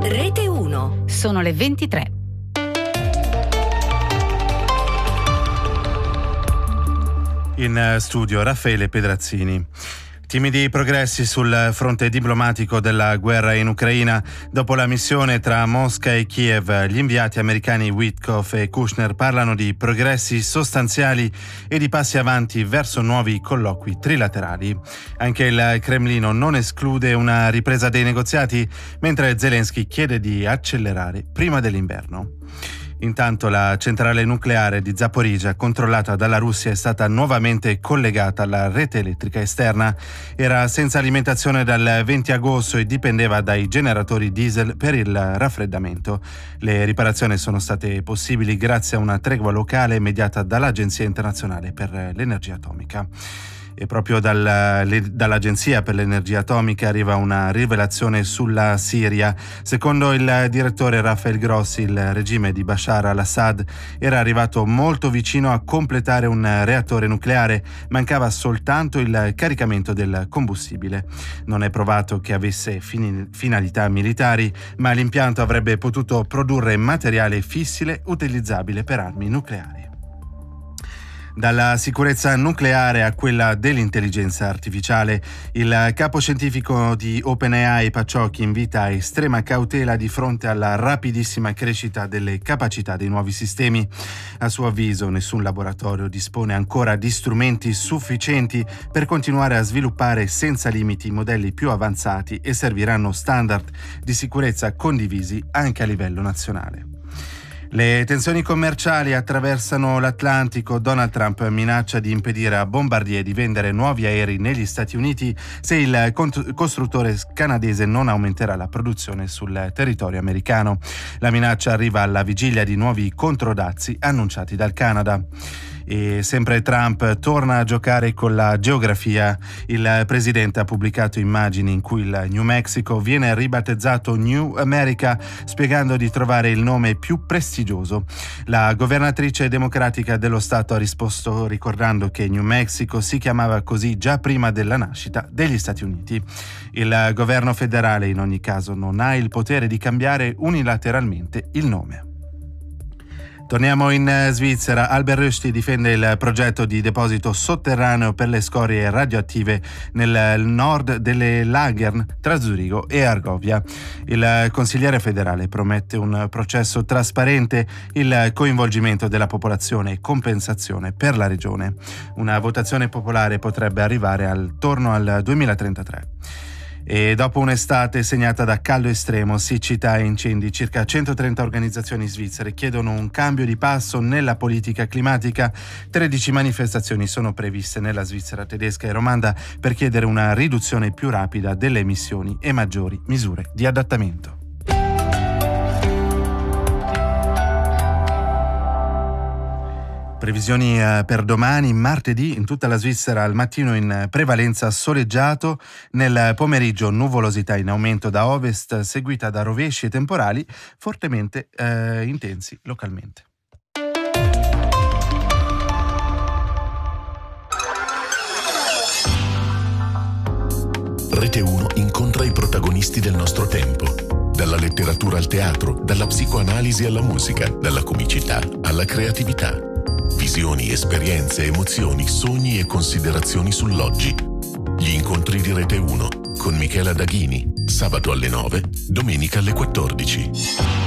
Rete 1. Sono le 23. In studio Raffaele Pedrazzini. Timidi progressi sul fronte diplomatico della guerra in Ucraina. Dopo la missione tra Mosca e Kiev, gli inviati americani Witkoff e Kushner parlano di progressi sostanziali e di passi avanti verso nuovi colloqui trilaterali. Anche il Cremlino non esclude una ripresa dei negoziati, mentre Zelensky chiede di accelerare prima dell'inverno. Intanto la centrale nucleare di Zaporizhzhia, controllata dalla Russia, è stata nuovamente collegata alla rete elettrica esterna. Era senza alimentazione dal 20 agosto e dipendeva dai generatori diesel per il raffreddamento. Le riparazioni sono state possibili grazie a una tregua locale mediata dall'Agenzia internazionale per l'energia atomica. E proprio dall'Agenzia per l'Energia Atomica arriva una rivelazione sulla Siria. Secondo il direttore Rafael Grossi, il regime di Bashar al-Assad era arrivato molto vicino a completare un reattore nucleare, mancava soltanto il caricamento del combustibile. Non è provato che avesse finalità militari, ma l'impianto avrebbe potuto produrre materiale fissile utilizzabile per armi nucleari. Dalla sicurezza nucleare a quella dell'intelligenza artificiale, il capo scientifico di OpenAI Paciochi invita a estrema cautela di fronte alla rapidissima crescita delle capacità dei nuovi sistemi. A suo avviso, nessun laboratorio dispone ancora di strumenti sufficienti per continuare a sviluppare senza limiti modelli più avanzati e serviranno standard di sicurezza condivisi anche a livello nazionale. Le tensioni commerciali attraversano l'Atlantico. Donald Trump minaccia di impedire a Bombardier di vendere nuovi aerei negli Stati Uniti se il costruttore canadese non aumenterà la produzione sul territorio americano. La minaccia arriva alla vigilia di nuovi controdazi annunciati dal Canada. E sempre Trump torna a giocare con la geografia. Il presidente ha pubblicato immagini in cui il New Mexico viene ribattezzato New America, spiegando di trovare il nome più prestigioso. La governatrice democratica dello stato ha risposto ricordando che New Mexico si chiamava così già prima della nascita degli Stati Uniti. Il governo federale in ogni caso non ha il potere di cambiare unilateralmente il nome. Torniamo in Svizzera. Albert Rösti difende il progetto di deposito sotterraneo per le scorie radioattive nel nord delle Lagern tra Zurigo e Argovia. Il consigliere federale promette un processo trasparente, il coinvolgimento della popolazione e compensazione per la regione. Una votazione popolare potrebbe arrivare attorno al 2033. E dopo un'estate segnata da caldo estremo, siccità e incendi, circa 130 organizzazioni svizzere chiedono un cambio di passo nella politica climatica. 13 manifestazioni sono previste nella Svizzera tedesca e romanda per chiedere una riduzione più rapida delle emissioni e maggiori misure di adattamento. Previsioni per domani, martedì, in tutta la Svizzera al mattino in prevalenza soleggiato, nel pomeriggio nuvolosità in aumento da ovest seguita da rovesci e temporali fortemente intensi localmente. Rete 1 incontra i protagonisti del nostro tempo. Dalla letteratura al teatro, dalla psicoanalisi alla musica, dalla comicità alla creatività. Visioni, esperienze, emozioni, sogni e considerazioni sull'oggi. Gli incontri di Rete 1 con Michela Daghini, sabato alle 9, domenica alle 14.